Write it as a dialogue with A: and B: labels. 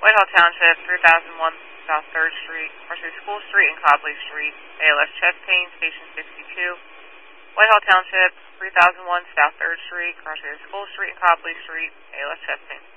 A: Whitehall Township, 3001 South 3rd Street, Marshall School Street and Cobley Street, ALS chest pain, Station 62. Whitehall Township, 3001 South 3rd Street, Marshall School Street and Cobley Street, ALS chest pain.